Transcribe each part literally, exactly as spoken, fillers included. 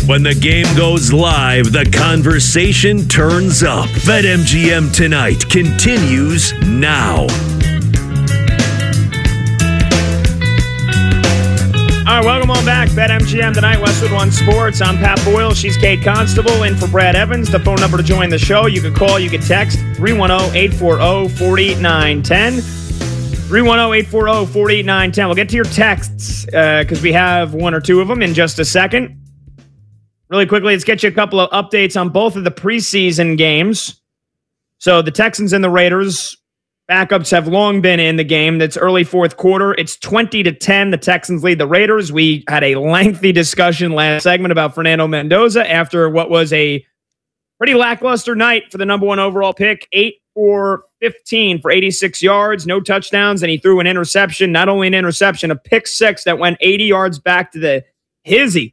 When the game goes live, the conversation turns up. BetMGM Tonight continues now. All right, welcome on back. BetMGM Tonight, Westwood One Sports. I'm Pat Boyle. She's Kate Constable in for Brad Evans. The phone number to join the show, you can call, you can text three one zero, eight four zero, four nine one zero. three one zero, eight four zero, four nine one zero. We'll get to your texts because uh, we have one or two of them in just a second. Really quickly, let's get you a couple of updates on both of the preseason games. So the Texans and the Raiders, backups have long been in the game. That's early fourth quarter. It's twenty to ten. The Texans lead the Raiders. We had a lengthy discussion last segment about Fernando Mendoza after what was a pretty lackluster night for the number one overall pick. eight for fifteen for eighty-six yards, no touchdowns, and he threw an interception. Not only an interception, a pick six that went eighty yards back to the hizzy.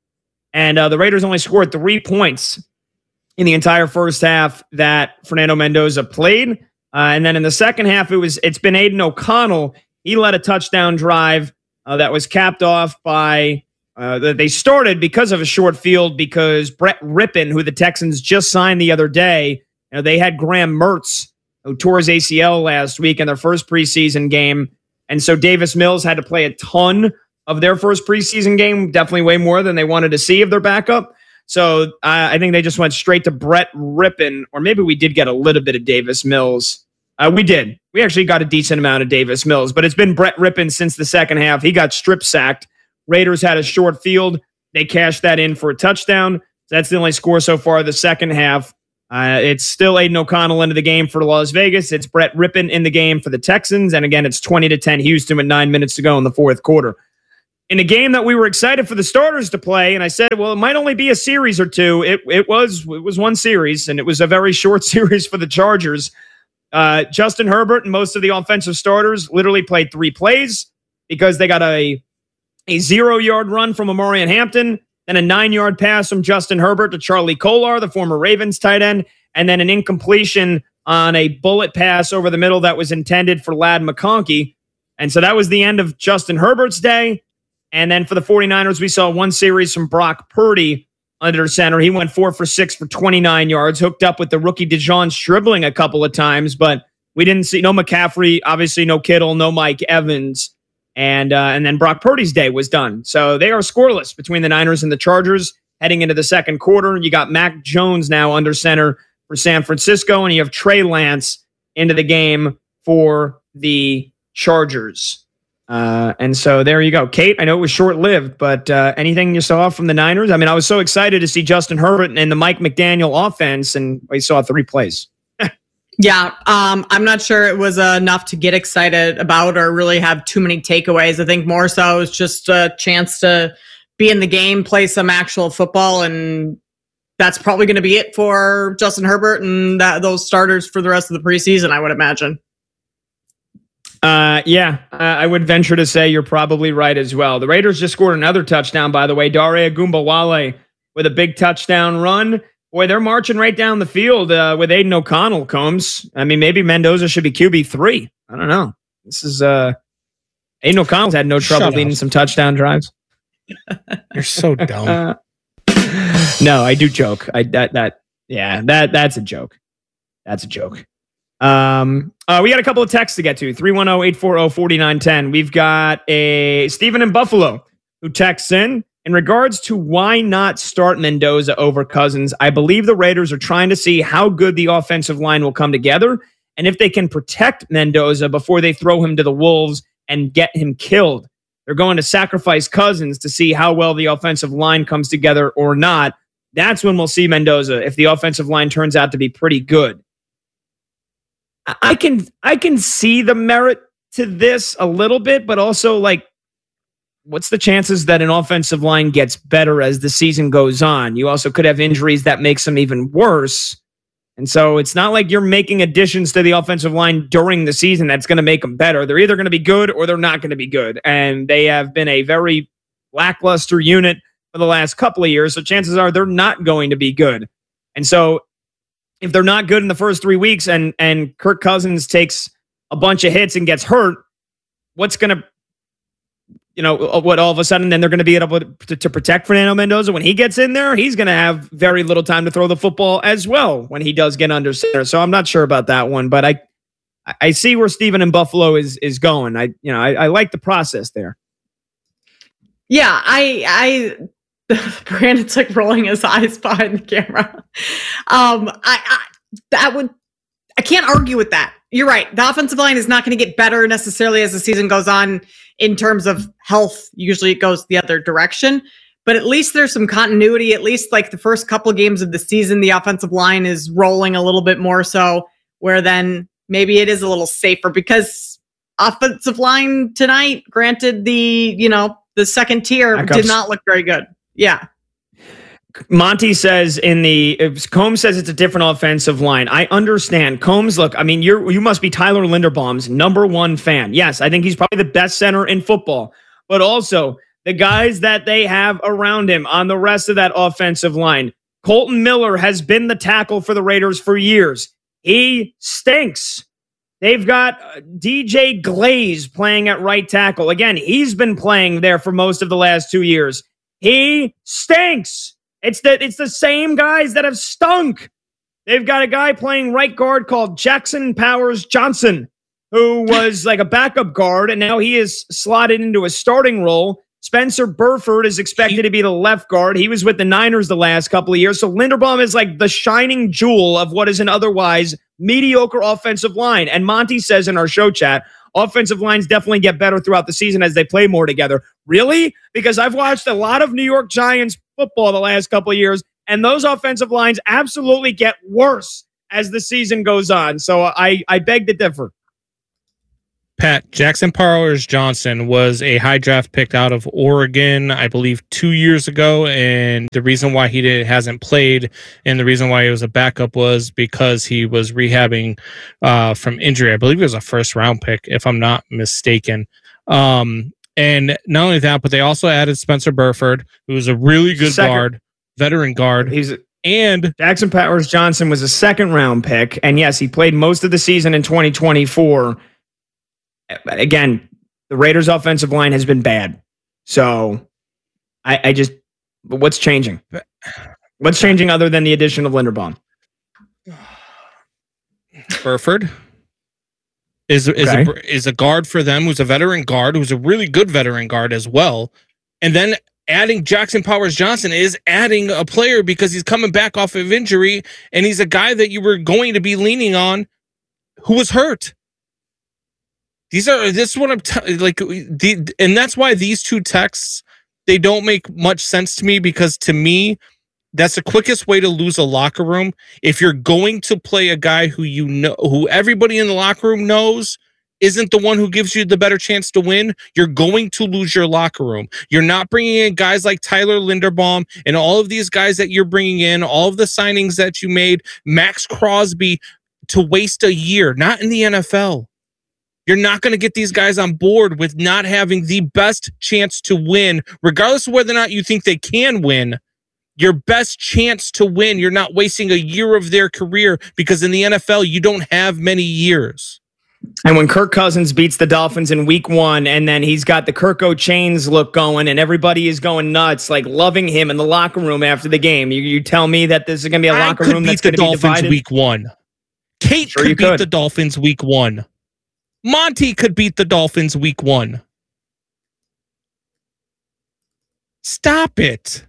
And uh, the Raiders only scored three points in the entire first half that Fernando Mendoza played. Uh, and then in the second half, it was it's been Aiden O'Connell. He led a touchdown drive uh, that was capped off by uh, they started because of a short field because Brett Rippon, who the Texans just signed the other day, you know, they had Graham Mertz, who tore his A C L last week in their first preseason game. And so Davis Mills had to play a ton of their first preseason game, definitely way more than they wanted to see of their backup. So uh, I think they just went straight to Brett Rippon, or maybe we did get a little bit of Davis Mills. Uh, we did. We actually got a decent amount of Davis Mills, but it's been Brett Rippon since the second half. He got strip sacked. Raiders had a short field. They cashed that in for a touchdown. That's the only score so far of the second half. Uh, it's still Aiden O'Connell into the game for Las Vegas. It's Brett Rippon in the game for the Texans. And again, it's twenty to ten Houston with nine minutes to go in the fourth quarter. In a game that we were excited for the starters to play, and I said, well, it might only be a series or two. It it was it was one series, and it was a very short series for the Chargers. Uh, Justin Herbert and most of the offensive starters literally played three plays because they got a, a zero-yard run from Amorian Hampton, then a nine-yard pass from Justin Herbert to Charlie Kolar, the former Ravens tight end, and then an incompletion on a bullet pass over the middle that was intended for Ladd McConkey. And so that was the end of Justin Herbert's day. And then for the 49ers, we saw one series from Brock Purdy under center. He went four for six for twenty-nine yards, hooked up with the rookie DeJon Stribling a couple of times, but we didn't see no McCaffrey, obviously no Kittle, no Mike Evans. And, uh, and then Brock Purdy's day was done. So they are scoreless between the Niners and the Chargers heading into the second quarter. You got Mac Jones now under center for San Francisco, and you have Trey Lance into the game for the Chargers. Uh, and so there you go. Kate, I know it was short-lived, but uh, anything you saw from the Niners? I mean, I was so excited to see Justin Herbert and the Mike McDaniel offense, and we saw three plays. Yeah, um, I'm not sure it was uh, enough to get excited about or really have too many takeaways. I think more so it's just a chance to be in the game, play some actual football, and that's probably going to be it for Justin Herbert and that, those starters for the rest of the preseason, I would imagine. Uh, yeah, uh, I would venture to say you're probably right as well. The Raiders just scored another touchdown, by the way. Dare Agumbawale with a big touchdown run. Boy, they're marching right down the field uh, with Aiden O'Connell, Combs. I mean, maybe Mendoza should be Q B three. I don't know. This is uh, Aiden O'Connell's had no trouble leading some touchdown drives. You're so dumb. uh, no, I do joke. I that that yeah, that that's a joke. That's a joke. Um, uh, we got a couple of texts to get to. three one zero, eight four zero, four nine one zero. We've got a Stephen in Buffalo who texts in, in regards to why not start Mendoza over Cousins. I believe the Raiders are trying to see how good the offensive line will come together and if they can protect Mendoza before they throw him to the wolves and get him killed. They're going to sacrifice Cousins to see how well the offensive line comes together or not. That's when we'll see Mendoza if the offensive line turns out to be pretty good. I can I can see the merit to this a little bit, but also, like, what's the chances that an offensive line gets better as the season goes on? You also could have injuries that makes them even worse. And so it's not like you're making additions to the offensive line during the season that's going to make them better. They're either going to be good or they're not going to be good. And they have been a very lackluster unit for the last couple of years. So chances are they're not going to be good. And so if they're not good in the first three weeks and, and Kirk Cousins takes a bunch of hits and gets hurt, what's going to you know, what all of a sudden then they're going to be able to, to protect Fernando Mendoza. When he gets in there, he's going to have very little time to throw the football as well when he does get under center. So I'm not sure about that one, but I I see where Steven in Buffalo is is going. I you know I, I like the process there. Yeah, I I Brandon's like rolling his eyes behind the camera. Um, I, I that would I can't argue with that. You're right. The offensive line is not going to get better necessarily as the season goes on in terms of health. Usually it goes the other direction, but at least there's some continuity. At least like the first couple games of the season, the offensive line is rolling a little bit more so, where then maybe it is a little safer because offensive line tonight, granted the, you know, the second tier Backups. Did not look very good. Yeah. Monty says in the Combs says it's a different offensive line. I understand. Combs, look, I mean, you're you must be Tyler Linderbaum's number one fan. Yes, I think he's probably the best center in football, but also the guys that they have around him on the rest of that offensive line. Colton Miller has been the tackle for the Raiders for years. He stinks. They've got D J Glaze playing at right tackle. Again, he's been playing there for most of the last two years. He stinks. It's the, it's the same guys that have stunk. They've got a guy playing right guard called Jackson Powers Johnson, who was like a backup guard, and now he is slotted into a starting role. Spencer Burford is expected to be the left guard. He was with the Niners the last couple of years. So Linderbaum is like the shining jewel of what is an otherwise mediocre offensive line. And Monty says in our show chat, offensive lines definitely get better throughout the season as they play more together. Really? Because I've watched a lot of New York Giants football the last couple of years, and those offensive lines absolutely get worse as the season goes on. So I, I beg to differ. Pat, Jackson Powers Johnson was a high draft pick out of Oregon, I believe, two years ago. And the reason why he did, hasn't played and the reason why he was a backup was because he was rehabbing uh, from injury. I believe it was a first round pick, if I'm not mistaken. Um, and not only that, but they also added Spencer Burford, who was a really good second. guard, veteran guard. He's a- And Jackson Powers Johnson was a second round pick. And yes, he played most of the season in twenty twenty-four. Again, the Raiders' offensive line has been bad. So I, I just, what's changing? What's changing other than the addition of Linderbaum? Burford is, is, okay. a, is a guard for them who's a veteran guard, who's a really good veteran guard as well. And then adding Jackson Powers Johnson is adding a player because he's coming back off of injury, and he's a guy that you were going to be leaning on who was hurt. These are, this is what I'm t- like, the, and that's why these two texts, they don't make much sense to me, because to me, that's the quickest way to lose a locker room. If you're going to play a guy who you know, who everybody in the locker room knows isn't the one who gives you the better chance to win, you're going to lose your locker room. You're not bringing in guys like Tyler Linderbaum and all of these guys that you're bringing in, all of the signings that you made, Max Crosby, to waste a year, not in the N F L. You're not going to get these guys on board with not having the best chance to win, regardless of whether or not you think they can win. Your best chance to win, you're not wasting a year of their career, because in the N F L, you don't have many years. And when Kirk Cousins beats the Dolphins in week one, and then he's got the Kirk O'Chains look going, and everybody is going nuts, like loving him in the locker room after the game, you, you tell me that this is going to be a I locker room that's going to be divided? Week one. Kate sure could beat could. the Dolphins week one. Monty could beat the Dolphins week one. Stop it.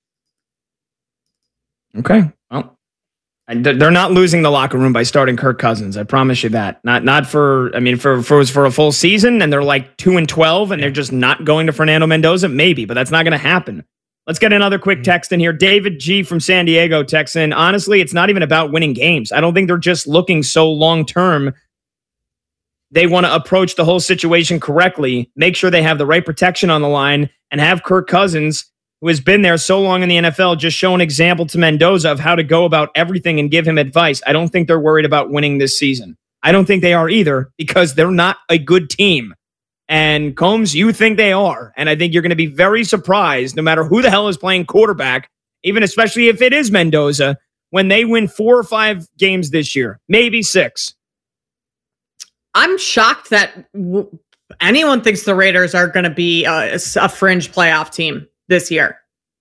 Okay. Well, they're not losing the locker room by starting Kirk Cousins. I promise you that. Not not for, I mean, for for, for a full season, and they're like two and twelve, and yeah. they're just not going to Fernando Mendoza. Maybe, but that's not going to happen. Let's get another quick text in here. David G from San Diego texts in. Honestly, it's not even about winning games. I don't think they're just looking so long term. They want to approach the whole situation correctly, make sure they have the right protection on the line, and have Kirk Cousins, who has been there so long in the N F L, just show an example to Mendoza of how to go about everything and give him advice. I don't think they're worried about winning this season. I don't think they are either, because they're not a good team. And Combs, you think they are. And I think you're going to be very surprised, no matter who the hell is playing quarterback, even especially if it is Mendoza, when they win four or five games this year, maybe six. I'm shocked that w- anyone thinks the Raiders are going to be a, a fringe playoff team this year.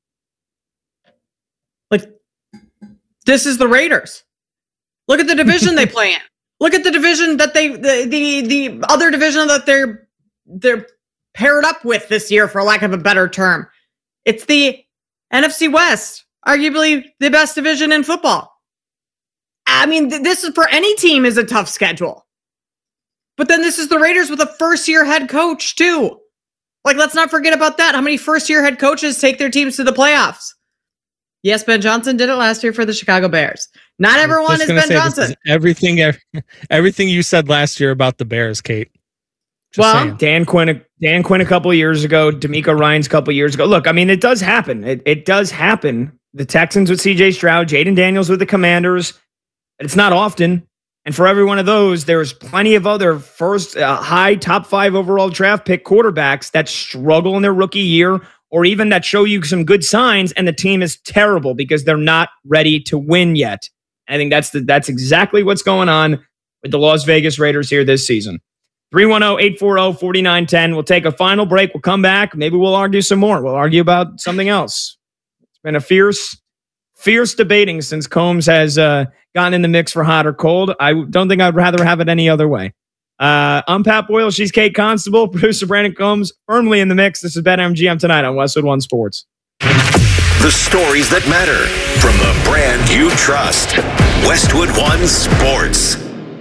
Like, this is the Raiders. Look at the division they play in. Look at the division that they, the, the, the other division that they're, they're paired up with this year, for lack of a better term. It's the N F C West, arguably the best division in football. I mean, th- this is for any team is a tough schedule. But then this is the Raiders with a first-year head coach, too. Like, let's not forget about that. How many first-year head coaches take their teams to the playoffs? Yes, Ben Johnson did it last year for the Chicago Bears. Not everyone is Ben Johnson. Is everything, everything you said last year about the Bears, Kate. Just well, saying. Dan Quinn, Dan Quinn a couple of years ago, D'Amico Ryans a couple of years ago. Look, I mean, it does happen. It, it does happen. The Texans with C J Stroud, Jaden Daniels with the Commanders. It's not often. And for every one of those, there's plenty of other first uh, high top five overall draft pick quarterbacks that struggle in their rookie year, or even that show you some good signs, and the team is terrible because they're not ready to win yet. I think that's the, that's exactly what's going on with the Las Vegas Raiders here this season. three one zero, eight four zero, four nine one zero. We'll take a final break. We'll come back. Maybe we'll argue some more. We'll argue about something else. It's been a fierce, fierce debating since Combs has uh, gotten in the mix for hot or cold. I don't think I'd rather have it any other way. Uh, I'm Pat Boyle. She's Kate Constable. Producer Brandon Combs firmly in the mix. This is BetMGM Tonight on Westwood One Sports. The stories that matter from the brand you trust. Westwood One Sports.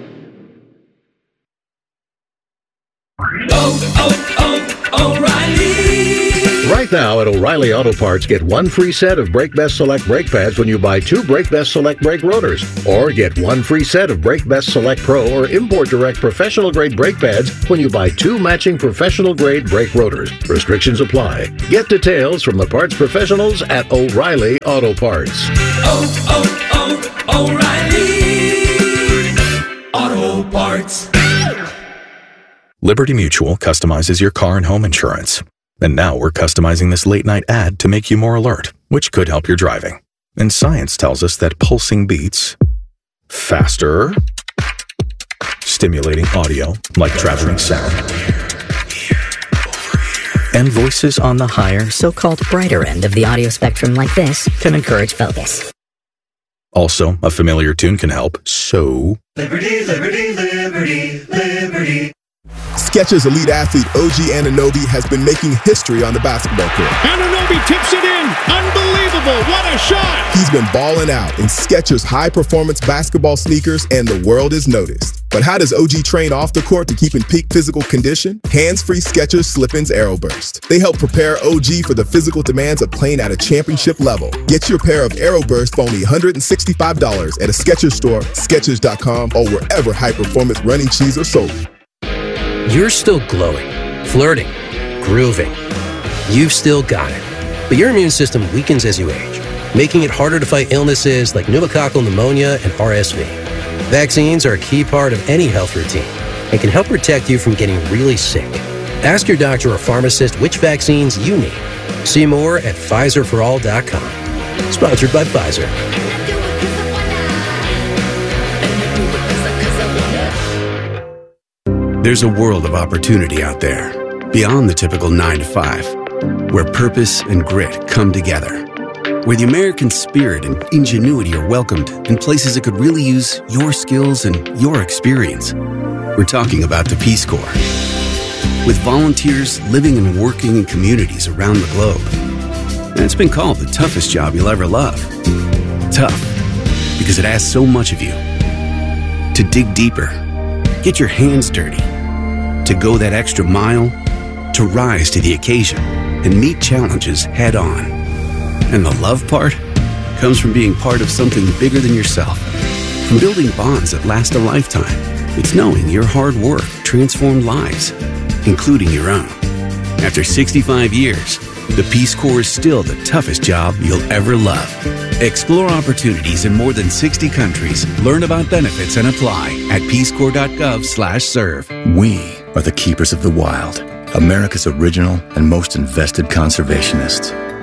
Oh, oh, oh, O'Reilly. Right now at O'Reilly Auto Parts, get one free set of Brake Best Select brake pads when you buy two Brake Best Select brake rotors. Or get one free set of Brake Best Select Pro or Import Direct professional grade brake pads when you buy two matching professional grade brake rotors. Restrictions apply. Get details from the parts professionals at O'Reilly Auto Parts. Oh, oh, oh, O'Reilly Auto Parts. Liberty Mutual customizes your car and home insurance. And now we're customizing this late-night ad to make you more alert, which could help your driving. And science tells us that pulsing beats faster, stimulating audio like traveling sound, and voices on the higher, so-called brighter end of the audio spectrum like this can encourage focus. Also, a familiar tune can help, so... Liberty, liberty, liberty, liberty. Skechers elite athlete O G Anunoby has been making history on the basketball court. Anunoby tips it in. Unbelievable. What a shot. He's been balling out in Skechers high-performance basketball sneakers, and the world is noticed. But how does O G train off the court to keep in peak physical condition? Hands-free Skechers Slip-ins Aeroburst. They help prepare O G for the physical demands of playing at a championship level. Get your pair of Aeroburst for only one hundred sixty-five dollars at a Skechers store, Skechers dot com, or wherever high-performance running shoes are sold. You're still glowing, flirting, grooving. You've still got it. But your immune system weakens as you age, making it harder to fight illnesses like pneumococcal pneumonia and R S V. Vaccines are a key part of any health routine and can help protect you from getting really sick. Ask your doctor or pharmacist which vaccines you need. See more at Pfizer for all dot com. Sponsored by Pfizer. There's a world of opportunity out there, beyond the typical nine to five, where purpose and grit come together, where the American spirit and ingenuity are welcomed in places that could really use your skills and your experience. We're talking about the Peace Corps. With volunteers living and working in communities around the globe. And it's been called the toughest job you'll ever love. Tough, because it asks so much of you. To dig deeper, get your hands dirty, to go that extra mile, to rise to the occasion and meet challenges head on. And the love part comes from being part of something bigger than yourself, from building bonds that last a lifetime. It's knowing your hard work transformed lives, including your own. After sixty-five years, the Peace Corps is still the toughest job you'll ever love. Explore opportunities in more than sixty countries. Learn about benefits and apply at peacecorps.gov slash serve. We are the keepers of the wild, America's original and most invested conservationists.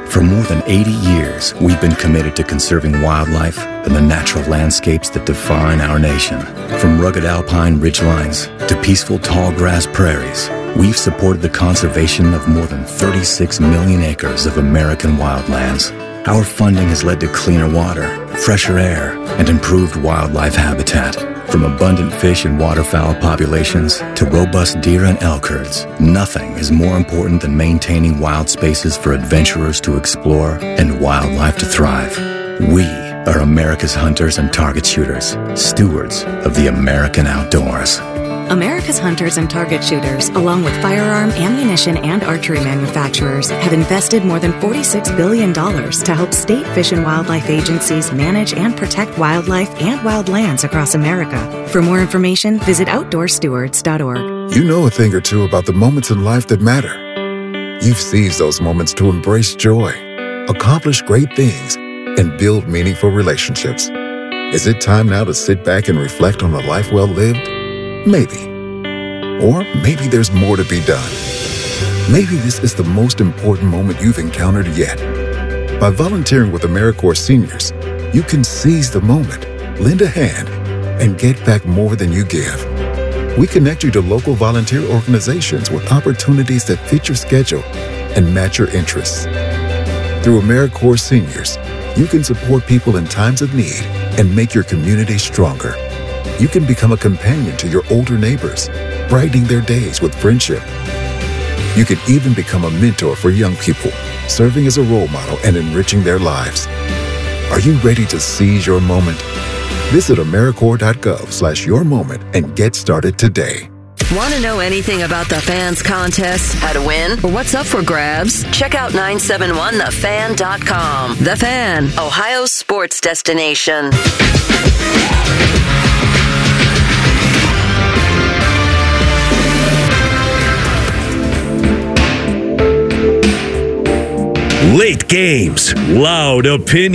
For more than eighty years, we've been committed to conserving wildlife and the natural landscapes that define our nation. From rugged alpine ridgelines to peaceful tall grass prairies, we've supported the conservation of more than thirty-six million acres of American wildlands. Our funding has led to cleaner water, fresher air, and improved wildlife habitat. From abundant fish and waterfowl populations to robust deer and elk herds, nothing is more important than maintaining wild spaces for adventurers to explore and wildlife to thrive. We are America's hunters and target shooters, stewards of the American outdoors. America's hunters and target shooters, along with firearm, ammunition, and archery manufacturers, have invested more than forty-six billion dollars to help state fish and wildlife agencies manage and protect wildlife and wildlands across America. For more information, visit outdoor stewards dot org. You know a thing or two about the moments in life that matter. You've seized those moments to embrace joy, accomplish great things, and build meaningful relationships. Is it time now to sit back and reflect on a life well lived? Maybe. Or maybe there's more to be done. Maybe this is the most important moment you've encountered yet. By volunteering with AmeriCorps Seniors, you can seize the moment, lend a hand, and get back more than you give. We connect you to local volunteer organizations with opportunities that fit your schedule and match your interests. Through AmeriCorps Seniors, you can support people in times of need and make your community stronger. You can become a companion to your older neighbors, brightening their days with friendship. You can even become a mentor for young people, serving as a role model and enriching their lives. Are you ready to seize your moment? Visit AmeriCorps.gov slash your moment and get started today. Want to know anything about the Fan's contest, how to win, or what's up for grabs? Check out nine seven one the fan dot com. The Fan, Ohio's sports destination. Late games, loud opinion.